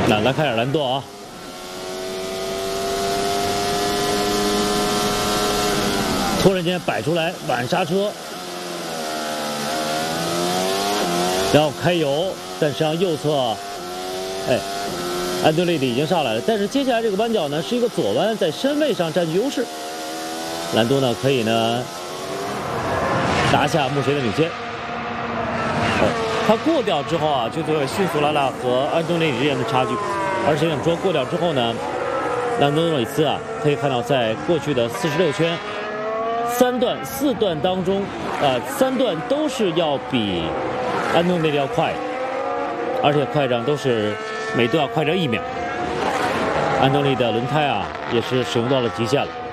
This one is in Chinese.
来看一下兰多啊，突然间摆出来晚刹车，然后开油，但实际上右侧，安东尼已经上来了，但是接下来这个弯角呢是一个左弯，在身位上占据优势，兰多呢可以呢拿下目前的领先。他过掉之后啊，就会迅速拉大和安东尼之间的差距，而且我们说过掉之后呢，兰多诺里斯啊，可以看到在过去的46圈4段当中，3段都是要比安东尼要快，而且快上都是每段要快上1秒。安东尼的轮胎啊，也是使用到了极限了。